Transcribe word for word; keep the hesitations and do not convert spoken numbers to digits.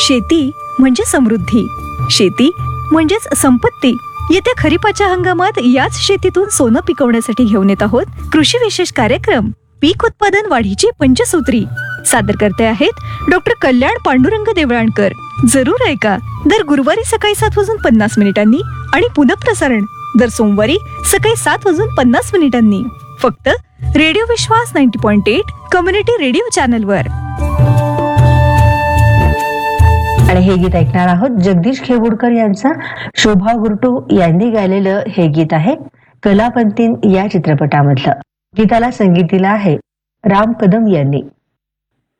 शेती म्हणजे समृद्धी, शेती म्हणजेच संपत्ती. येत्या खरीपाच्या हंगामात याच शेतीतून सोनं पिकवण्यासाठी घेऊन येत आहोत कृषी विशेष कार्यक्रम पीक उत्पादन वाढीची पंचसूत्री. सादर करते आहेत डॉक्टर कल्याण पांडुरंग देवळाणकर. जरूर ऐका. दर गुरुवारी सकाळी सात वाजून पन्नास मिनिटांनी आणि पुनःप्रसारण दर सोमवारी सकाळी सात वाजून पन्नास मिनिटांनी. फक्त रेडिओ विश्वास ninety point eight community radio चॅनलवर. आणि हे गीत ऐकणार आहोत जगदीश खेवुडकर यांचा शोभा गुरटू यांनी गायलेलं हे गीत आहे कलावंतीन या चित्रपटामधलं. गीताला संगीत दिलं आहे राम कदम यांनी.